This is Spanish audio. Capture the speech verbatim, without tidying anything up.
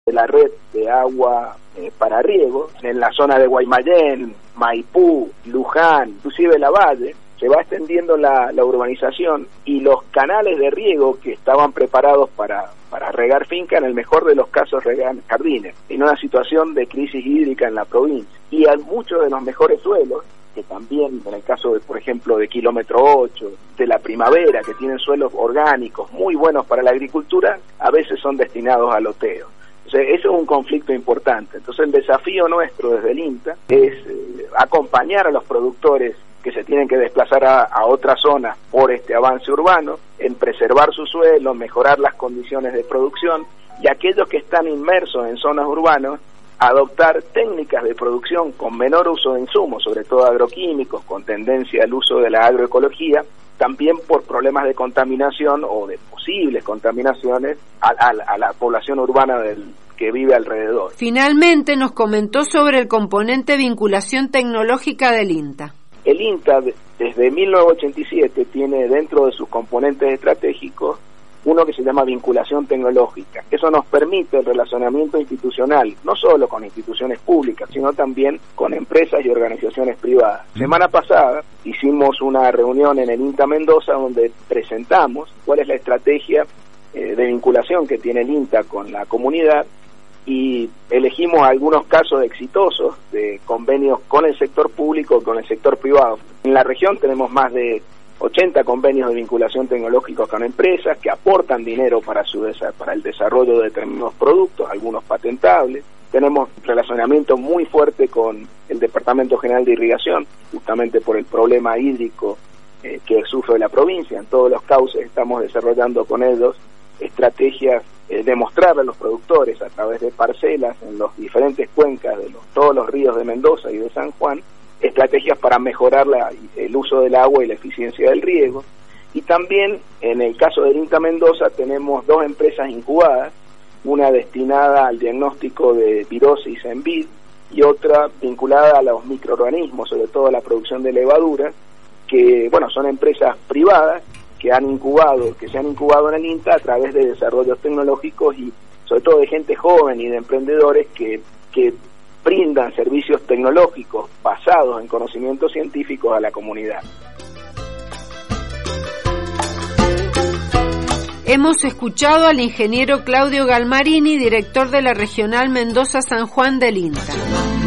de la red de agua eh, para riego, en la zona de Guaymallén, Maipú, Luján, inclusive La Valle, se va extendiendo la, la urbanización y los canales de riego que estaban preparados para, para regar finca, en el mejor de los casos regan jardines, en una situación de crisis hídrica en la provincia. Y a muchos de los mejores suelos, que también en el caso de, por ejemplo, de Kilómetro ocho, de La Primavera, que tienen suelos orgánicos muy buenos para la agricultura, a veces son destinados al loteo. Entonces, ese es un conflicto importante. Entonces, el desafío nuestro desde el INTA es eh, acompañar a los productores que se tienen que desplazar a, a otras zonas por este avance urbano, en preservar su suelo, mejorar las condiciones de producción, y aquellos que están inmersos en zonas urbanas, adoptar técnicas de producción con menor uso de insumos, sobre todo agroquímicos, con tendencia al uso de la agroecología, también por problemas de contaminación o de posibles contaminaciones a, a, a la población urbana del que vive alrededor. Finalmente nos comentó sobre el componente vinculación tecnológica del INTA. El INTA, desde mil novecientos ochenta y siete, tiene dentro de sus componentes estratégicos uno que se llama vinculación tecnológica. Eso nos permite el relacionamiento institucional, no solo con instituciones públicas, sino también con empresas y organizaciones privadas. Semana pasada hicimos una reunión en el INTA Mendoza donde presentamos cuál es la estrategia eh, de vinculación que tiene el INTA con la comunidad, y elegimos algunos casos exitosos de convenios con el sector público y con el sector privado. En la región tenemos más de ochenta convenios de vinculación tecnológica con empresas que aportan dinero para su para el desarrollo de determinados productos, algunos patentables. Tenemos relacionamiento muy fuerte con el Departamento General de Irrigación, justamente por el problema hídrico eh, que sufre la provincia. En todos los cauces estamos desarrollando con ellos estrategias eh, de mostrarle a los productores a través de parcelas en las diferentes cuencas de los, todos los ríos de Mendoza y de San Juan, estrategias para mejorar la, el uso del agua y la eficiencia del riego. Y también en el caso del INTA Mendoza tenemos dos empresas incubadas, una destinada al diagnóstico de virosis en vid y otra vinculada a los microorganismos, sobre todo a la producción de levaduras, que bueno, son empresas privadas que han incubado, que se han incubado en el INTA a través de desarrollos tecnológicos y sobre todo de gente joven y de emprendedores que, que brindan servicios tecnológicos basados en conocimientos científicos a la comunidad. Hemos escuchado al ingeniero Claudio Galmarini, director de la Regional Mendoza San Juan del INTA.